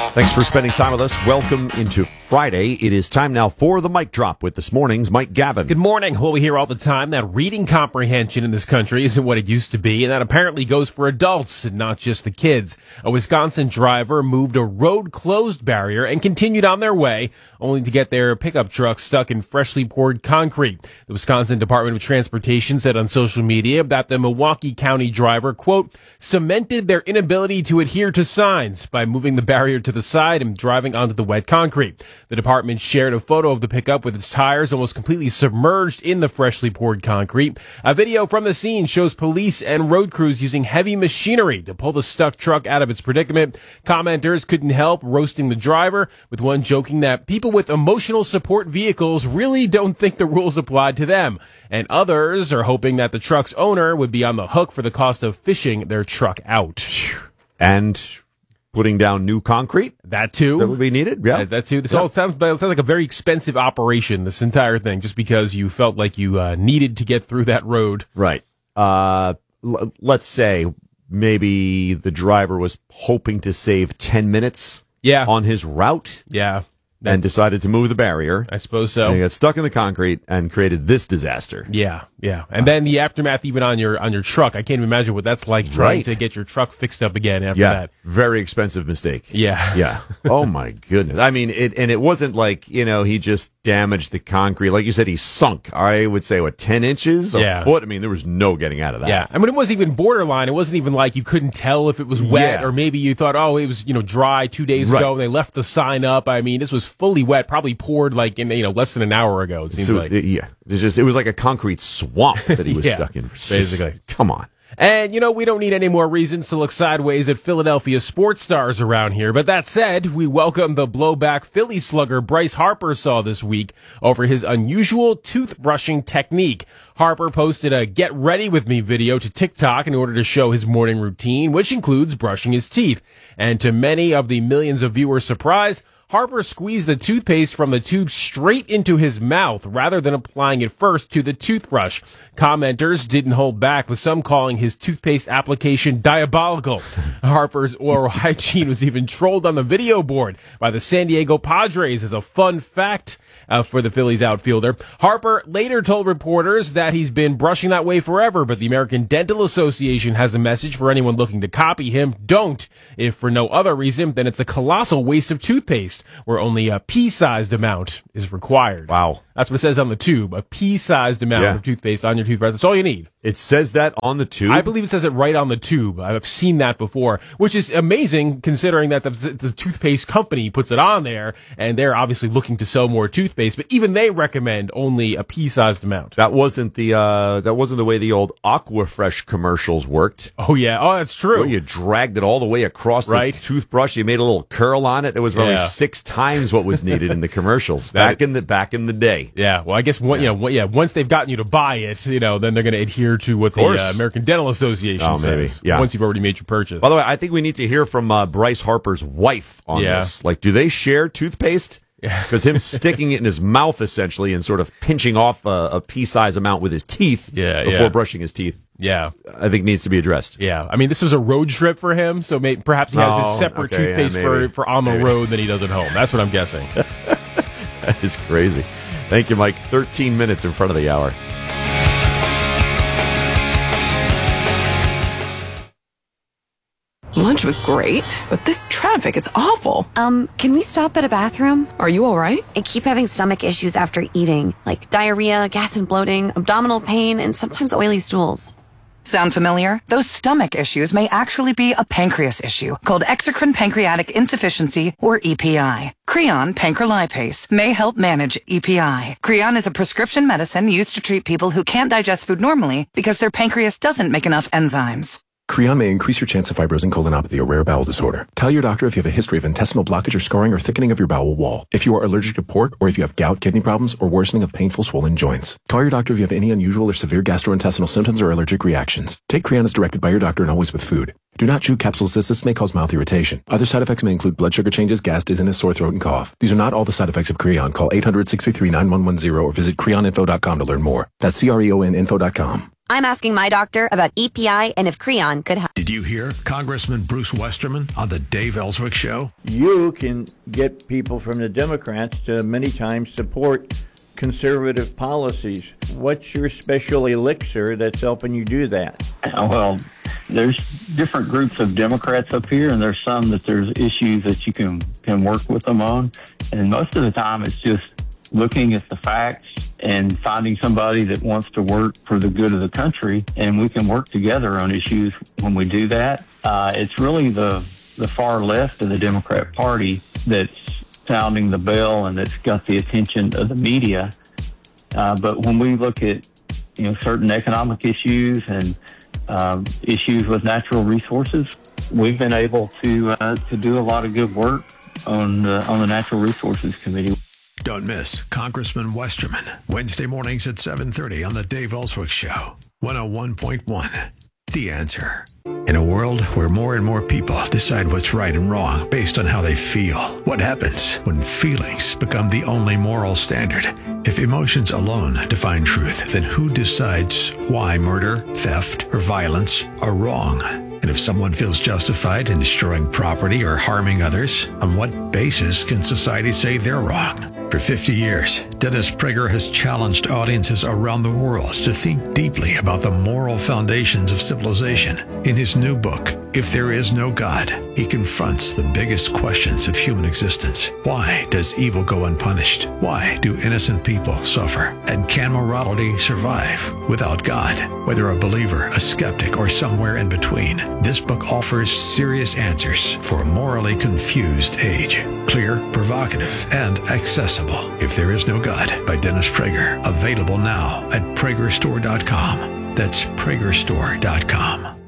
Thanks for spending time with us. Welcome into Friday. It is time now for the Mic Drop with this morning's Mike Gavin. Good morning. Well, we hear all the time that reading comprehension in this country isn't what it used to be, and that apparently goes for adults and not just the kids. A Wisconsin driver moved a road closed barrier and continued on their way, only to get their pickup truck stuck in freshly poured concrete. The Wisconsin Department of Transportation said on social media that the Milwaukee County driver, quote, cemented their inability to adhere to signs by moving the barrier to the side and driving onto the wet concrete. The department shared a photo of the pickup with its tires almost completely submerged in the freshly poured concrete. A video from the scene shows police and road crews using heavy machinery to pull the stuck truck out of its predicament. Commenters couldn't help roasting the driver, with one joking that people with emotional support vehicles really don't think the rules applied to them. And others are hoping that the truck's owner would be on the hook for the cost of fishing their truck out. And putting down new concrete? That too. That would be needed? Yeah. That too. This all sounds like a very expensive operation, this entire thing, just because you felt like you needed to get through that road. Right. Let's say maybe the driver was hoping to save 10 minutes on his route. Yeah. And decided to move the barrier. I suppose so. And he got stuck in the concrete and created this disaster. Yeah. And then the aftermath even on your truck. I can't even imagine what that's like trying to get your truck fixed up again after that. Very expensive mistake. Yeah. Oh my goodness. I mean, it wasn't like, he just damaged the concrete. Like you said, he sunk. I would say, 10 inches? A foot? I mean, there was no getting out of that. Yeah. I mean, it wasn't even borderline. It wasn't even like you couldn't tell if it was wet or maybe you thought, it was, dry 2 days ago and they left the sign up. I mean, this was fully wet, probably poured like in, less than an hour ago, it seems like. Yeah. It was like a concrete swamp that he was stuck in. Basically. Come on. And, we don't need any more reasons to look sideways at Philadelphia sports stars around here. But that said, we welcome the blowback Philly slugger Bryce Harper saw this week over his unusual toothbrushing technique. Harper posted a Get Ready With Me video to TikTok in order to show his morning routine, which includes brushing his teeth. And to many of the millions of viewers' surprise, Harper squeezed the toothpaste from the tube straight into his mouth rather than applying it first to the toothbrush. Commenters didn't hold back, with some calling his toothpaste application diabolical. Harper's oral hygiene was even trolled on the video board by the San Diego Padres as a fun fact for the Phillies outfielder. Harper later told reporters that he's been brushing that way forever, but the American Dental Association has a message for anyone looking to copy him. Don't. If for no other reason, then it's a colossal waste of toothpaste, where only a pea-sized amount is required. Wow. That's what it says on the tube, a pea-sized amount of toothpaste on your toothbrush. That's all you need. It says that on the tube? I believe it says it right on the tube. I've seen that before, which is amazing considering that the toothpaste company puts it on there, and they're obviously looking to sell more toothpaste, but even they recommend only a pea-sized amount. That wasn't the way the old Aquafresh commercials worked. Oh, yeah. Oh, that's true. Where you dragged it all the way across the toothbrush. You made a little curl on it. It was probably 6 times what was needed in the commercials back in the day. Yeah. Well, I guess once they've gotten you to buy it, then they're going to adhere to what the American Dental Association says. Yeah. Once you've already made your purchase. By the way, I think we need to hear from Bryce Harper's wife on this. Like, do they share toothpaste? Because him sticking it in his mouth essentially and sort of pinching off a pea-size amount with his teeth before brushing his teeth. Yeah. I think needs to be addressed. Yeah. I mean, this was a road trip for him, so perhaps he has his separate toothpaste for on the road than he does at home. That's what I'm guessing. That is crazy. Thank you, Mike. 13 minutes in front of the hour. Lunch was great, but this traffic is awful. Can we stop at a bathroom? Are you all right? I keep having stomach issues after eating, like diarrhea, gas and bloating, abdominal pain, and sometimes oily stools. Sound familiar? Those stomach issues may actually be a pancreas issue called exocrine pancreatic insufficiency, or EPI. Creon pancrelipase may help manage EPI. Creon is a prescription medicine used to treat people who can't digest food normally because their pancreas doesn't make enough enzymes. Creon may increase your chance of fibrosing colonopathy, a rare bowel disorder. Tell your doctor if you have a history of intestinal blockage or scarring or thickening of your bowel wall. If you are allergic to pork, or if you have gout, kidney problems, or worsening of painful swollen joints. Call your doctor if you have any unusual or severe gastrointestinal symptoms or allergic reactions. Take Creon as directed by your doctor and always with food. Do not chew capsules as this may cause mouth irritation. Other side effects may include blood sugar changes, gas, dizziness, sore throat, and cough. These are not all the side effects of Creon. Call 800-633-9110 or visit creoninfo.com to learn more. That's CREON info.com. I'm asking my doctor about EPI and if Creon could help. Did you hear Congressman Bruce Westerman on the Dave Ellswick Show? You can get people from the Democrats to many times support conservative policies. What's your special elixir that's helping you do that? Well, there's different groups of Democrats up here, and there's some that there's issues that you can work with them on. And most of the time it's just looking at the facts and finding somebody that wants to work for the good of the country, and we can work together on issues when we do that. It's really the far left of the Democrat Party that's sounding the bell and that's got the attention of the media. But when we look at certain economic issues and issues with natural resources, we've been able to do a lot of good work on the Natural Resources Committee. Don't miss Congressman Westerman, Wednesday mornings at 7:30 on the Dave Ellswick Show, 101.1. The Answer. In a world where more and more people decide what's right and wrong based on how they feel, what happens when feelings become the only moral standard? If emotions alone define truth, then who decides why murder, theft, or violence are wrong? And if someone feels justified in destroying property or harming others, on what basis can society say they're wrong? For 50 years, Dennis Prager has challenged audiences around the world to think deeply about the moral foundations of civilization. In his new book, If There Is No God, he confronts the biggest questions of human existence. Why does evil go unpunished? Why do innocent people suffer? And can morality survive without God? Whether a believer, a skeptic, or somewhere in between, this book offers serious answers for a morally confused age. Clear, provocative, and accessible. If There Is No God by Dennis Prager. Available now at PragerStore.com. That's PragerStore.com.